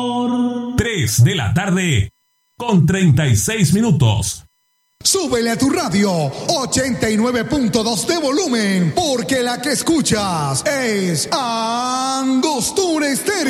3 de la tarde con 36 minutos. Súbele a tu radio 89.2 de volumen, porque la que escuchas es Angostura Estéreo.